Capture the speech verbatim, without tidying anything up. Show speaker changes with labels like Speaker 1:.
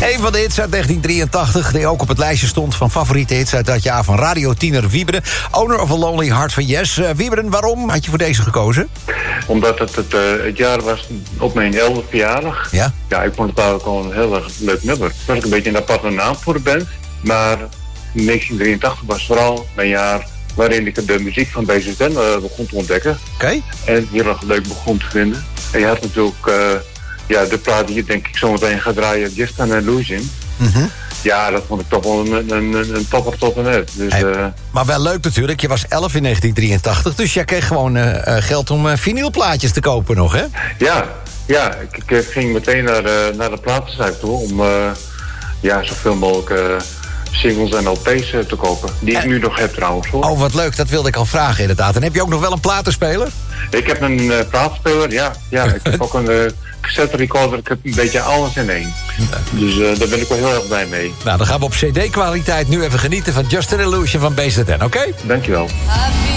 Speaker 1: Een van de hits uit negentien drieëntachtig, die ook op het lijstje stond van favoriete hits uit dat jaar van radiotiener Wieberen. Owner of a Lonely Heart van Yes. Uh, Wieberen, waarom had je voor deze gekozen?
Speaker 2: Omdat het het, uh, het jaar was op mijn elfde verjaardag.
Speaker 1: Ja?
Speaker 2: Ja, ik vond het eigenlijk gewoon een heel erg leuk nummer. Het was ook een beetje een aparte naam voor de band. Maar negentien drieëntachtig was vooral mijn jaar waarin ik de muziek van B Z N uh, begon te ontdekken.
Speaker 1: Oké. Okay.
Speaker 2: En het heel erg leuk begon te vinden. En je had natuurlijk uh, ja, de plaat die je denk ik zometeen gaat draaien, Just an Illusion. Mm-hmm. Ja, dat vond ik toch wel een, een, een topper tot en met. Dus,
Speaker 1: hey,
Speaker 2: uh,
Speaker 1: maar wel leuk natuurlijk, je was elf in negentien drieëntachtig, dus jij kreeg gewoon uh, uh, geld om uh, vinylplaatjes te kopen nog, hè?
Speaker 2: Ja, ja ik, ik ging meteen naar, uh, naar de platenzaak toe om uh, ja, zoveel mogelijk uh, singles en L P's uh, te kopen. Die ik uh, nu nog heb trouwens, hoor.
Speaker 1: Oh, wat leuk, dat wilde ik al vragen inderdaad. En heb je ook nog wel een platenspeler?
Speaker 2: Ik heb een uh, platenspeler, ja. ja ik heb ook een uh, cassette recorder, ik heb een beetje alles in één. Dus uh, daar ben ik wel heel erg blij mee.
Speaker 1: Nou, dan gaan we op C D-kwaliteit nu even genieten van Just an Illusion van B Z N, oké? Okay?
Speaker 2: Dankjewel.